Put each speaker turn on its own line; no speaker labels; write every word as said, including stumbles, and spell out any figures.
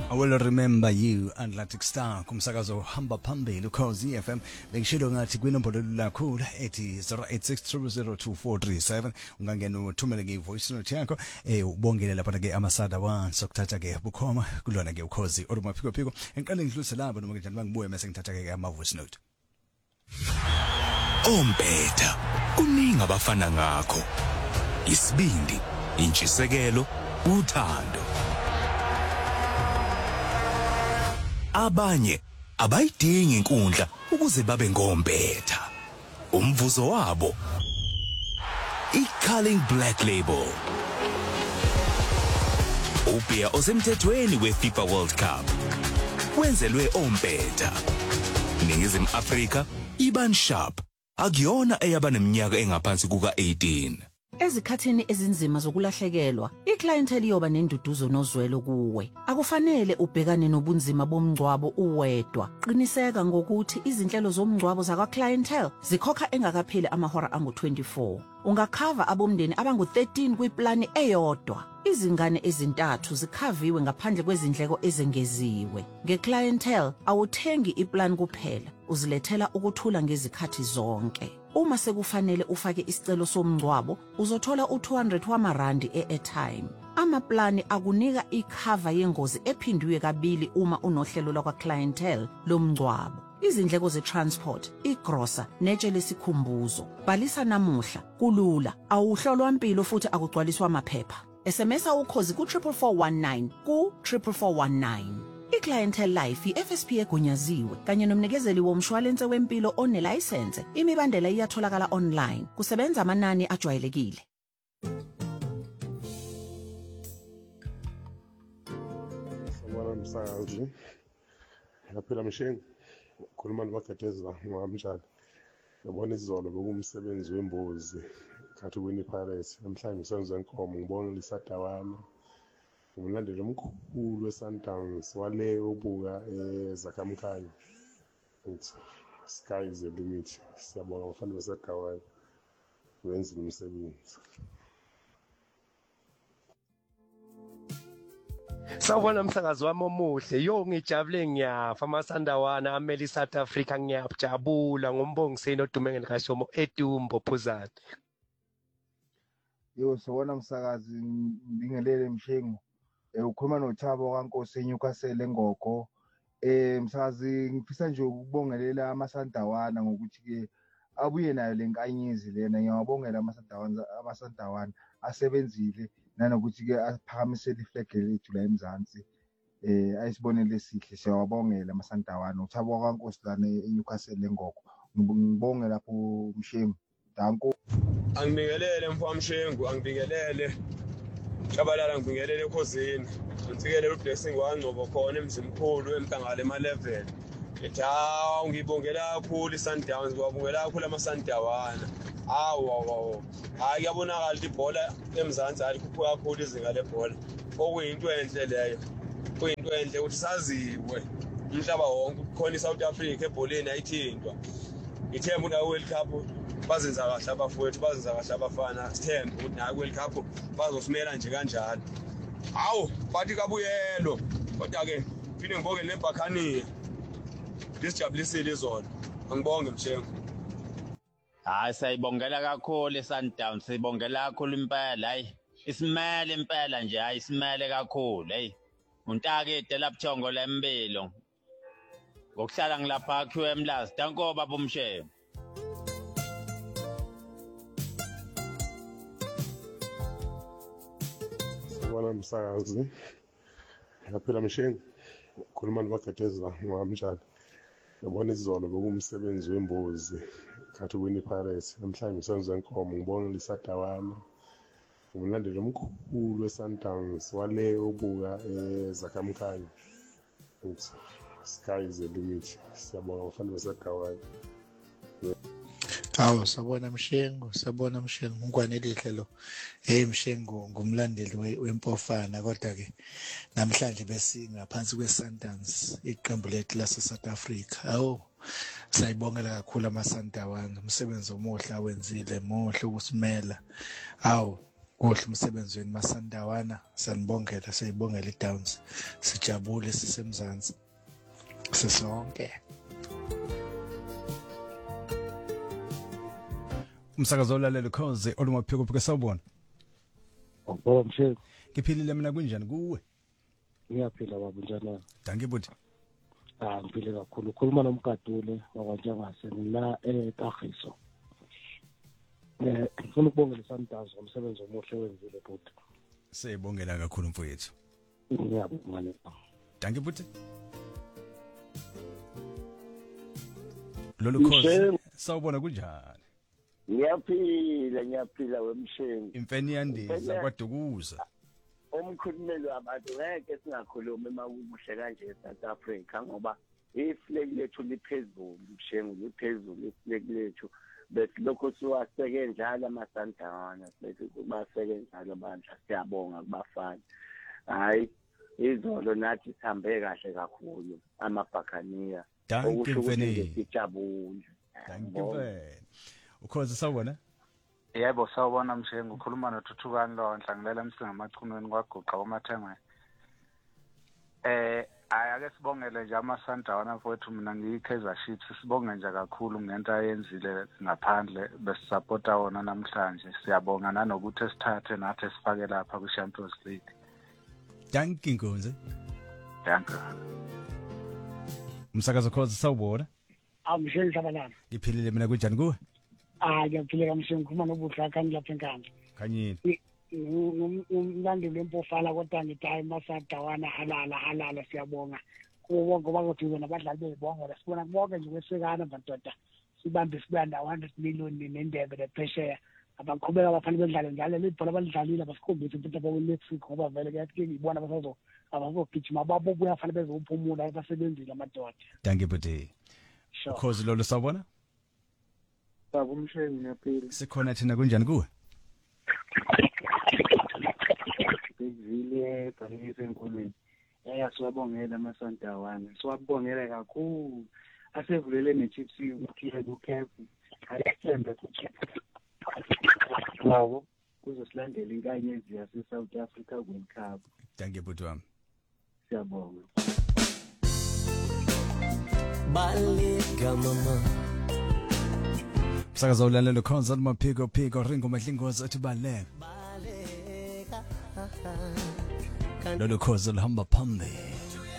I will remember you, Atlantic Star, kumsakazo hamba phambili Ukhozi F M. Bengishilo ngathi kwinombolo lakho ethi zero eight six zero zero two four three seven ungangena uthumele ke voice note yakho eh ubongele lapha ke amasada one sokuthatha ke bukhoma kulona ke Ukhozi orumaphiko phiko enqale ngidlulise lapha noma ke njani bangibuye mase ngithatha ke ama voice note.
Ompetha kuningi abafana ngakho. Isibindi, intshisekelo, uthando. Abanye abayidingi inkundla ukuze babe ngompetha. Umvuzo wabo iCulling Black Label. Ubia osemthethweni weFIFA World Cup. Wenzelwe ompetha. Ningizimu Afrika iban sharp. Akuyona eyabaneminyaka engaphansi kuka eighteen.
Ezikhathini ezinzima zokulahlekelwa, iclientele yoba nenduduzo nozwelo kuwe. Akufanele ubhekane nobunzima bomngcwabo uwedwa. Qiniseka ngokuthi izinhlelo zomngcwabo zakwa clientele zikhokha engakapheli amahora angu twenty-four. Ungakhava abomndeni abangu thirteen kwiplani eyodwa. Izingane ezintathu zikhaviwe ngaphandle kwezindleko ezengeziwe. Ngeclientele awuthengi iplan kuphela, uzilethela ukuthula ngezikhathi zonke. Uma sekufanele ufake isicelo somngcwabo, uzothola u two hundred wamarandi e-airtime. Amaplani akunika ikhava yengozi ephindwe kabili uma unohlelo lakwa clientele lomngcwabo. Izindleko ze-transport, igrosa, netshe lesikhumbuzo. Bhalisa namuhla, kulula, awuhlolwa impilo futhi akugcwaliswa amaphepha. S M S Ukhozi ku four four one nine ku four four one nine. iClientele Life i-F S P egunyaziwe kanye nomnikezeli womshwalense wempilo onelicense. Imibandela iyatholakala online. Kusebenza amanani ajwayelekile.
Sabona msakazi. Yaphela mshengu. Khuluma nabakhatheza ngamjani. Yabona izolo bekumsebenzi wembozi. Khathi kwini Pirates namhlanje ngisenze inkomo ngibona lisadawana. Umlandeli omkhulu weSundowns wale obuka eZakamkhanya. Sky is the limit. Siyabonga abafana beseGawayi wenza umsebenzi.
Sawubona msakazi wami omuhle, yo ngijabule ngiyafa amasandawana ameli South Africa ngiyajabula ngombongiseni odumengeni kaShomo eDumbo Phuzane.
Yo sawubona msakazi ngibingelele mshengu. Eh ukhuluma noThabo kaNkosi eNewcastle eNgogo. Eh msakazi ngifisa nje ukubongelela amasandawana ngokuthi ke abuye nayo lenkanyizi lena ngiyabongela amasandawana amasandawana asebenzile nanokuthi ke aphakamisele iflag lethu la eMzansi. Eh ayisibonele sihle siyawabongela amasandawana uThabo kaNkosi lana eNewcastle eNgogo. Ngibonge lapho mshengu. Danko.
Angibingelele mfamshengu angibingelele. Shabalala ngibingelele ekhosini. Ngithikelele ublessing wangcobo khona emzimkhulu emhlangale ema level. Ethi hawu ngibongela kakhulu iSundowns ngibongela kakhulu amasandawana. Hawu hawu. Hayi kuyabonakala ibhola eMzansi alikhuphuka kakhulu izinga lebhola. Okuyinto enhle leyo. Kuyinto enhle ukuthi saziwe umhlaba wonke khona iSouth Africa ebholeni ayithintwa. Ithemba una World Cup bazenza kahle abafowethu bazenza kahle abafana sithemba ukuthi na World Cup bazosimela nje kanjalo. Hawu bathi kabuyelo kodwa ke phinde ngibonge neBakhania. Lisijabulisile izolo. Angibonge mshengu.
Hayi sayibongela kakhulu iSundowns sibongela kakhulu impela hayi isimele impela nje hayi isimele kakhulu hey uNtakede lapthongo lempilo ngokuhlala ngilapha Q M last danko baba umshengu.
Sabona msakazi. Yaphela mshengu. Khuluma nabakhatheza ngamjani. Yabona izolo bekumsebenzi wembozi. Khathi kwini Pirates namhlanje ngisenze inkomo ngibona lisadawana. Umlandeli omkhulu weSundowns wale obuka eZakamkhanya. Sky is the limit. Siyabonga abafana beseGawayi.
Hawu sabona mshengu sabona mshengu ngikwanelihle lo. Hey mshengu ngumlandeli wempofana kodwa ke namhlanje besinga phansi kweSundowns iqembu lethu lase South Africa. Hawu sayibongela kakhulu amasandawana umsebenzi omuhle awenzile muhle ukusimela. Hawu kuhle umsebenzi wenu masandawana sanibongela siyibongela iDowns sijabule sisemzansi sisonke.
Umsakazo olalele cause olumaphiko phiko sawubona.
Ubona mshego.
Ngiphilile mina kunjani kuwe?
Ngiyaphila baba njani?
Danke buthi.
Ah ngiphile kakhulu. Ukhuluma nomkadule wakwaNjangase la eKagiso. Eh ngifuna ukubongela Sundowns ngomsebenzi omuhle wenzile buthi.
Siyibongela kakhulu mfowethu.
Ngiyabonga.
Danke buthi. Lolu cause sawubona kunjani?
Ngiyaphila ngiyaphila wemshengi.
Imfeni yandiza kwaDukuza.
Umkhulumeli wabantu ngeke singakhuluma emakuhle kanje eSouth Africa ngoba iflag lethu liphezulu mshengi liphezulu iflag lethu bese lokho siwaseke njalo amasandawana bese kubaseke njalo abantu siyabonga kubafana. Hayi izolo nathi sihambe kahle kakhulu amabhakaniya.
Danke mfeni.
Sijabule.
Danke mfeni. Ukhoze sawubona?
Yebo sawubona mshengu ukhuluma noThuthukani lo nhlangilela emsinga amachunweni kwaGuqa kwaMathengwe. Eh ayake sibongele nje amasandawana mfowethu mina ngiyiKaizer Chiefs sibonge nje kakhulu ngento ayenzile ngaphandle besupporta wona namhlanje siyabonga nanokuthi esithathe nathi sifake lapha kwiChampions League.
Danke Nkonze.
Danke.
Umsakazo cause sawubona?
Amshengi sabalana.
Ngiphilile mina kunjani kuwe?
Ah ngiyaphila kamshengi ngikhuluma nobuhla kani lapha enkandla.
Khanyini.
Umlandeli wempofala kodwa ngithi hayi masandawana halala halala siyabonga. Kuwo wonke bakuthiwe nabadlali bezibonga sibona bonke nje kwesekana madoda. Sibambe sibuya ndawana million nendebe lephesheya. Abaqhubeka abafanele bedlale njalo lebhola balidlalile abasikhombisa ukuthi abakweMexico ngoba vele kuyathi ngibona basazo abazogijima babobuya afanele bezophumula basebenzile amadoda.
Danke buthi.
Sure.
Ukhoze lolo sawubona?
Sabumshengi ngiyaphila.
Sikhona thina kunjani kuwe?
Bezile bhalise enkolweni. Yaya siwabongela amasandawana. Siwabongela kakhulu. Asevulele neChiefs ukhiye kuCap. Ayithembe kuCap. Lawo kuzosilandela inkanyezi yase South Africa World Cup.
Danke buthi wami.
Siyabonga.
Baleka mama.
Msakazo ulalele concert maphiko phiko ringo mahlingozi athi baleka. Lolo cause lihamba phambili.